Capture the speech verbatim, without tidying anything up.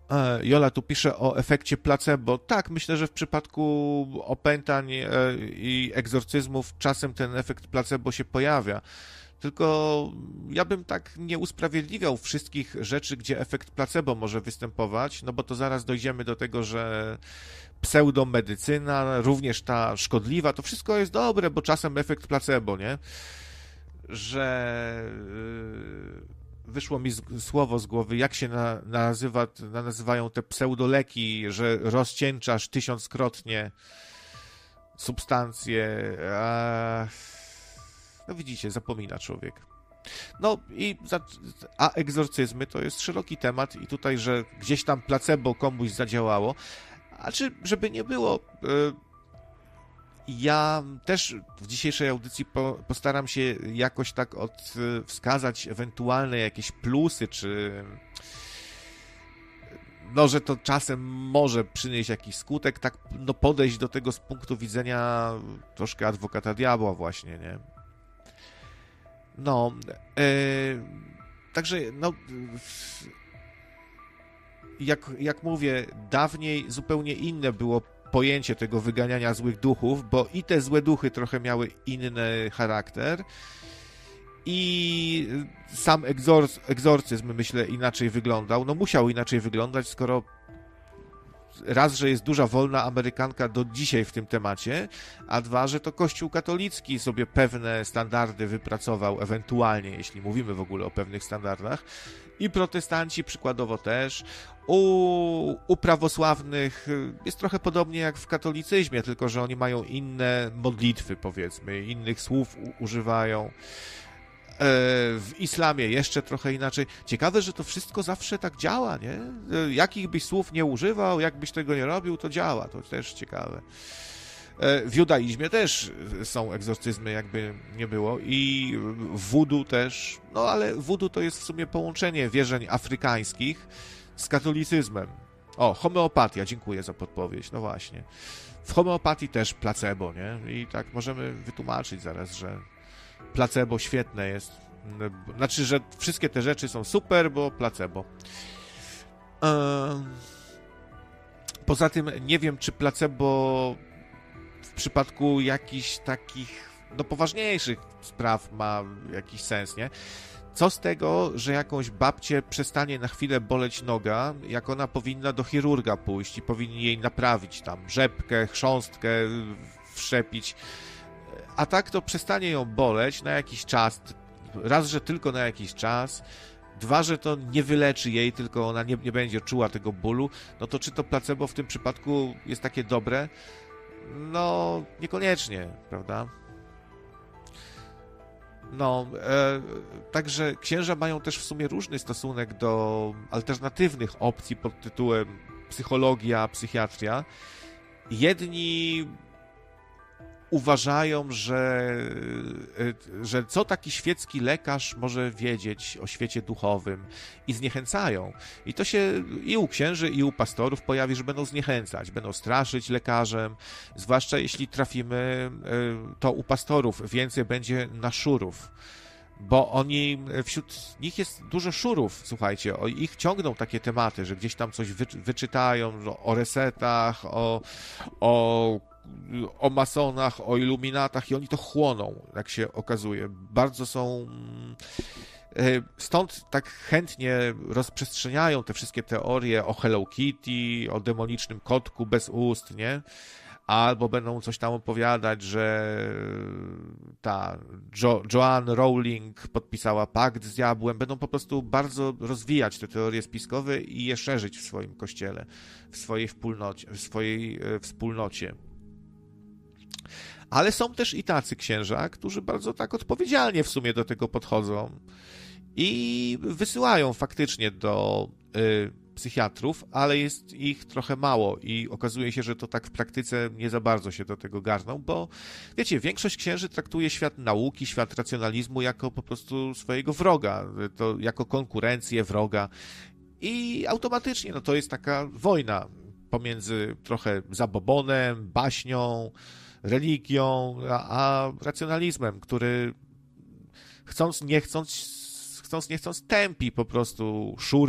Jola tu pisze o efekcie placebo. Tak, myślę, że w przypadku opętań i egzorcyzmów czasem ten efekt placebo się pojawia. Tylko ja bym tak nie usprawiedliwiał wszystkich rzeczy, gdzie efekt placebo może występować, no bo to zaraz dojdziemy do tego, że pseudomedycyna, również ta szkodliwa, to wszystko jest dobre, bo czasem efekt placebo, nie? Że wyszło mi z, słowo z głowy, jak się na, nazywa, nazywają te pseudoleki, że rozcieńczasz tysiąckrotnie substancje. A, no widzicie, zapomina człowiek. No i za, a egzorcyzmy to jest szeroki temat i tutaj, że gdzieś tam placebo komuś zadziałało, a czy, żeby nie było, ja też w dzisiejszej audycji po, postaram się jakoś tak od, wskazać ewentualne jakieś plusy, czy no, że to czasem może przynieść jakiś skutek, tak no podejść do tego z punktu widzenia troszkę adwokata diabła właśnie, nie? No, e, także no jak, jak mówię, dawniej zupełnie inne było pojęcie tego wyganiania złych duchów, bo i te złe duchy trochę miały inny charakter i sam egzorc, egzorcyzm, myślę, inaczej wyglądał. No musiał inaczej wyglądać, skoro raz, że jest duża wolna Amerykanka do dzisiaj w tym temacie, a dwa, że to Kościół katolicki sobie pewne standardy wypracował, ewentualnie, jeśli mówimy w ogóle o pewnych standardach, i protestanci przykładowo też. U, u prawosławnych jest trochę podobnie jak w katolicyzmie, tylko że oni mają inne modlitwy, powiedzmy, innych słów u, używają. W islamie jeszcze trochę inaczej. Ciekawe, że to wszystko zawsze tak działa, nie? Jakich byś słów nie używał, jakbyś tego nie robił, to działa. To też ciekawe. W judaizmie też są egzorcyzmy, jakby nie było, i w wudu też, no ale wudu to jest w sumie połączenie wierzeń afrykańskich z katolicyzmem. O, homeopatia, dziękuję za podpowiedź, no właśnie. W homeopatii też placebo, nie? I tak możemy wytłumaczyć zaraz, że placebo świetne jest. Znaczy, że wszystkie te rzeczy są super, bo placebo. Poza tym nie wiem, czy placebo w przypadku jakichś takich no poważniejszych spraw ma jakiś sens, nie? Co z tego, że jakąś babcię przestanie na chwilę boleć noga, jak ona powinna do chirurga pójść i powinni jej naprawić tam rzepkę, chrząstkę wszczepić, a tak to przestanie ją boleć na jakiś czas, raz, że tylko na jakiś czas, dwa, że to nie wyleczy jej, tylko ona nie, nie będzie czuła tego bólu, no to czy to placebo w tym przypadku jest takie dobre? No, niekoniecznie, prawda? No, e, także księża mają też w sumie różny stosunek do alternatywnych opcji pod tytułem psychologia, psychiatria. Jedni uważają, że, że co taki świecki lekarz może wiedzieć o świecie duchowym i zniechęcają. I to się i u księży, i u pastorów pojawi, że będą zniechęcać, będą straszyć lekarzem, zwłaszcza jeśli trafimy, to u pastorów więcej będzie na szurów, bo oni, wśród nich jest dużo szurów, słuchajcie, o ich ciągną takie tematy, że gdzieś tam coś wy, wyczytają o resetach, o, o o masonach, o iluminatach i oni to chłoną, jak się okazuje. Bardzo są... Stąd tak chętnie rozprzestrzeniają te wszystkie teorie o Hello Kitty, o demonicznym kotku bez ust, nie? Albo będą coś tam opowiadać, że ta jo- Joanne Rowling podpisała pakt z diabłem. Będą po prostu bardzo rozwijać te teorie spiskowe i je szerzyć w swoim kościele, w swojej wspólnocie. W swojej wspólnocie. Ale są też i tacy księża, którzy bardzo tak odpowiedzialnie w sumie do tego podchodzą i wysyłają faktycznie do y, psychiatrów, ale jest ich trochę mało i okazuje się, że to tak w praktyce nie za bardzo się do tego garną, bo wiecie, większość księży traktuje świat nauki, świat racjonalizmu jako po prostu swojego wroga, to jako konkurencję wroga i automatycznie no to jest taka wojna pomiędzy trochę zabobonem, baśnią, religią, a, a racjonalizmem, który chcąc nie chcąc, chcąc nie chcąc tępi po prostu szury